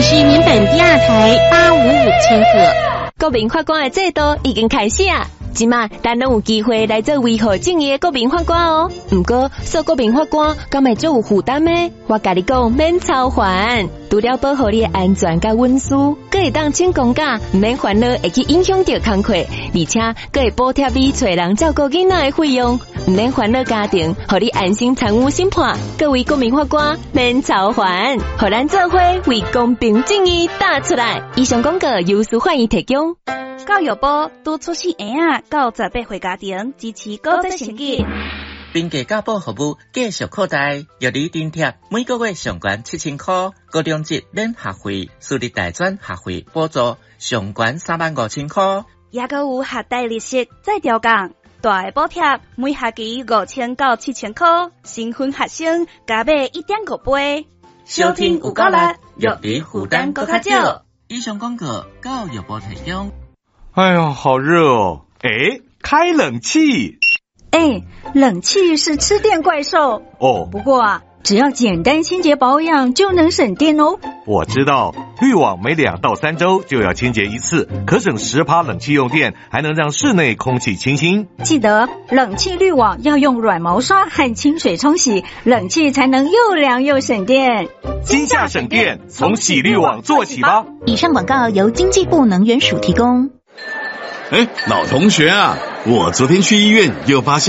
是民本第二台855千赫。 国民法官的制度已经开始啊！即马咱拢有机会来做维护正义的国民法官哦。不过做国民法官敢会做有负担呢？我甲你讲，免操烦，除了保护你的安全甲隐私，佫会当请公假，唔免烦恼会去影响到工课，而且佫会补贴你找人照顾囡仔的费用，唔免烦恼家庭，互你安心参与审判。各位国民法官免操烦，互咱做伙为公平正义打出来。以上广告由司法院提供。 教育部拄出生儿到18岁家庭支持高职成绩。 并家教保服务继续扩大，约你津贴每个月上悬7000块，高中级免学费，私立大专学费补助上悬35000块， 也阁有学贷利息再调降，大的补贴每学期5000到7000块，新婚学生加码1.5倍。 收听有够力，约你负担更较少。以上广告教育部提供。 哎呀，好热哦！哎，开冷气。 哎，冷气是吃电怪兽哦。 不过啊，只要简单清洁保养就能省电哦。 我知道，滤网每2到3周就要清洁一次，可省10%冷气用电，还能让室内空气清新。 记得冷气滤网要用软毛刷和清水冲洗，冷气才能又凉又省电。 今夏省电，从洗滤网做起吧。 以上广告由经济部能源署提供。 哎，老同学啊，我昨天去医院又发现